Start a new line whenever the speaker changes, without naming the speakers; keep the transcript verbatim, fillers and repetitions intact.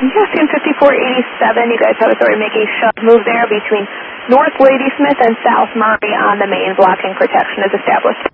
Yes, in fifty-four eighty-seven, you guys have authority to make a shove move there between North Ladysmith and South Murray on the main. Blocking protection is established.